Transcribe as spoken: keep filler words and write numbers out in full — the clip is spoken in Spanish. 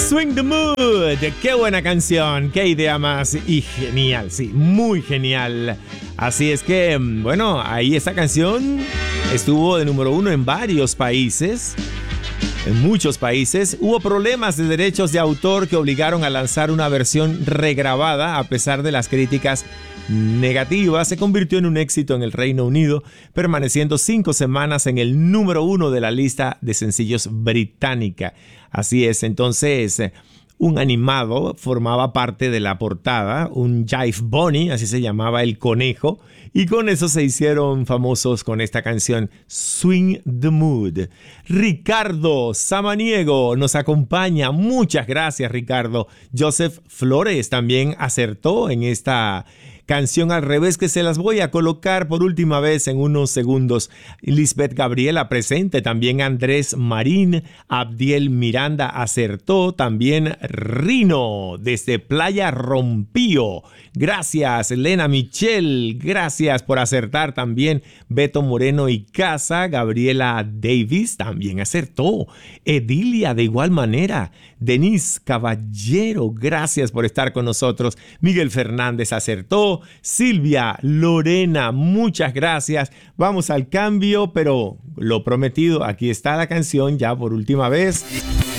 Swing the Mood, qué buena canción, qué idea más y genial, sí, muy genial. Así es que, bueno, ahí esta canción estuvo de número uno en varios países. En muchos países hubo problemas de derechos de autor que obligaron a lanzar una versión regrabada a pesar de las críticas negativas. Se convirtió en un éxito en el Reino Unido, permaneciendo cinco semanas en el número uno de la lista de sencillos británica. Así es, entonces un animado formaba parte de la portada, un Jive Bunny, así se llamaba el conejo, y con eso se hicieron famosos con esta canción Swing the Mood. Ricardo Samaniego nos acompaña, muchas gracias Ricardo. Joseph Flores también acertó en esta canción al revés, que se las voy a colocar por última vez en unos segundos. Lisbeth Gabriela presente, también Andrés Marín, Abdiel Miranda acertó, también Rino desde Playa Rompío. Gracias, Elena Michel, gracias por acertar también. Beto Moreno y Casa, Gabriela Davis también acertó. Edilia de igual manera. Denise Caballero, gracias por estar con nosotros. Miguel Fernández acertó. Silvia Lorena, muchas gracias. Vamos al cambio, pero lo prometido, aquí está la canción ya por última vez.